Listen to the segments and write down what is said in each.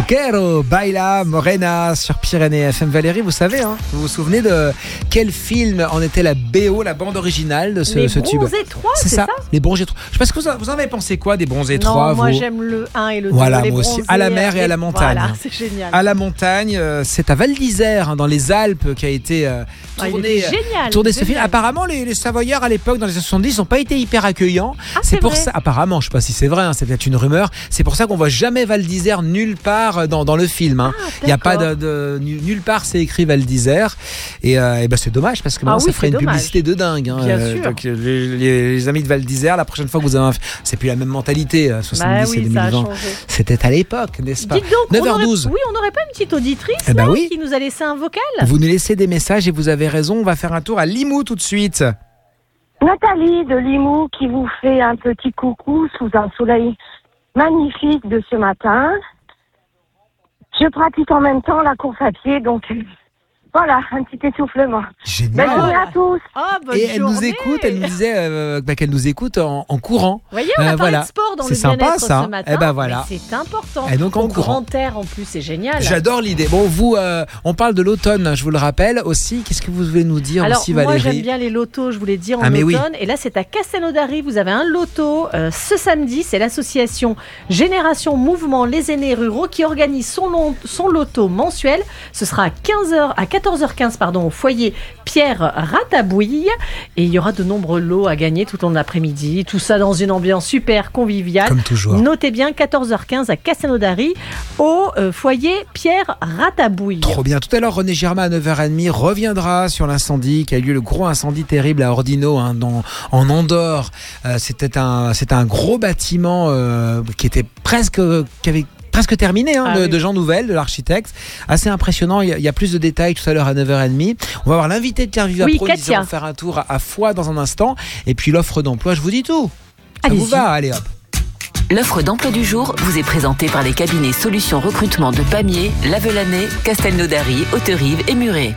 Quiero Baila Morena sur Pyrénées FM. Valérie, vous savez, vous vous souvenez de quel film en était la BO, la bande originale de ce tube? Les Bronzés 3, c'est ça? Les Bronzés 3. Je sais pas ce que vous en avez pensé quoi des Bronzés 3? Moi j'aime le 1 et le 2. Voilà, les moi aussi. À la mer et à la montagne. Voilà, c'est génial. À la montagne, c'est à Val d'Isère, dans les Alpes, qui a été tourné ce film. Apparemment, les Savoyards à l'époque, dans les années 70, n'ont pas été hyper accueillants. C'est pour vrai. ça. Apparemment, je sais pas si c'est vrai, c'est peut-être une rumeur. C'est pour ça qu'on voit jamais Val d'Isère nulle part dans le film. Il n'y a pas nulle part c'est écrit Val d'Isère et c'est dommage parce que maintenant ça ferait une publicité de dingue. Bien sûr. Donc les amis de Val d'Isère, la prochaine fois que vous avez c'est plus la même mentalité 70 et 2020. C'était à l'époque, n'est-ce pas? Dites donc, 9h12. on n'aurait pas une petite auditrice qui nous a laissé un vocal? Vous nous laissez des messages et vous avez raison. On va faire un tour à Limoux tout de suite. Nathalie de Limoux qui vous fait un petit coucou sous un soleil magnifique de ce matin. Je pratique en même temps la course à pied, donc voilà, un petit essoufflement. Génial. Bonne journée à tous. Et elle nous écoute, elle nous disait qu'elle nous écoute en courant. Vous voyez, on a parlé de sport dans le bien-être ce matin. Voilà. C'est important. Et donc en courant. Grand air en plus, c'est génial. J'adore l'idée. Bon, on parle de l'automne, je vous le rappelle aussi. Qu'est-ce que vous voulez nous dire aussi, Valérie? Moi, j'aime bien les lotos, je voulais dire, en automne. Oui. Et là, c'est à Castelnaudary. Vous avez un loto ce samedi. C'est l'association Génération Mouvement Les Aînés Ruraux qui organise son loto mensuel. Ce sera à 14h15 au foyer Pierre Ratabouille. Et il y aura de nombreux lots à gagner tout au long de l'après-midi. Tout ça dans une ambiance super conviviale. Comme toujours. Notez bien, 14h15 à Castelnaudary au foyer Pierre Ratabouille. Trop bien. Tout à l'heure, René Girma à 9h30 reviendra sur l'incendie qui a eu lieu, le gros incendie terrible à Ordino en Andorre. C'était un gros bâtiment qui avait presque terminé de Jean Nouvel, de l'architecte. Assez impressionnant. Il y a plus de détails tout à l'heure à 9h30. On va avoir l'invité de Pierre Viva Pro. Ils vont faire un tour à Foix dans un instant. Et puis l'offre d'emploi, je vous dis tout. Ça vous va? Allez hop. L'offre d'emploi du jour vous est présentée par les cabinets Solutions Recrutement de Pamiers, Lavelanet, Castelnaudary, Haute-Rive et Muret.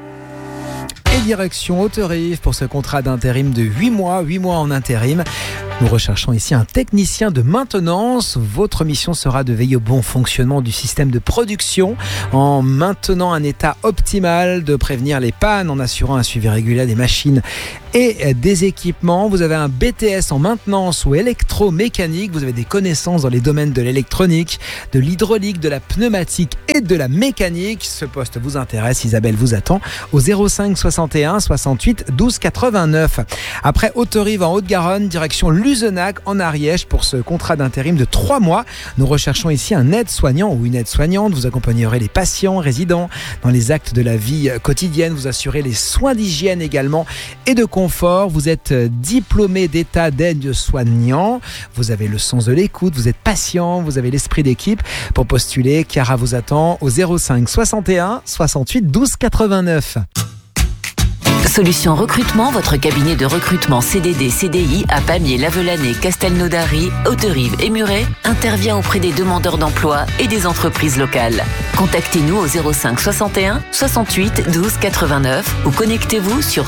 Et direction Haute-Rive pour ce contrat d'intérim de 8 mois en intérim. Nous recherchons ici un technicien de maintenance. Votre mission sera de veiller au bon fonctionnement du système de production en maintenant un état optimal, de prévenir les pannes, en assurant un suivi régulier des machines et des équipements. Vous avez un BTS en maintenance ou électromécanique. Vous avez des connaissances dans les domaines de l'électronique, de l'hydraulique, de la pneumatique et de la mécanique. Ce poste vous intéresse, Isabelle vous attend au 05 61 68 12 89. Après Haute-Rive en Haute-Garonne, direction Luzenac en Ariège pour ce contrat d'intérim de 3 mois. Nous recherchons ici un aide-soignant ou une aide-soignante. Vous accompagnerez les patients résidents dans les actes de la vie quotidienne. Vous assurez les soins d'hygiène également et de confort. Vous êtes diplômé d'état d'aide-soignant. Vous avez le sens de l'écoute. Vous êtes patient. Vous avez l'esprit d'équipe. Pour postuler, Chiara vous attend au 05 61 68 12 89. Solutions Recrutement, votre cabinet de recrutement CDD, CDI à Pamiers, Lavelanet, Castelnaudary, Haute-Rive et Muret intervient auprès des demandeurs d'emploi et des entreprises locales. Contactez-nous au 05 61 68 12 89 ou connectez-vous sur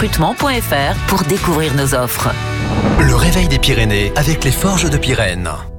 solutionrecrutement.fr pour découvrir nos offres. Le réveil des Pyrénées avec les Forges de Pyrène.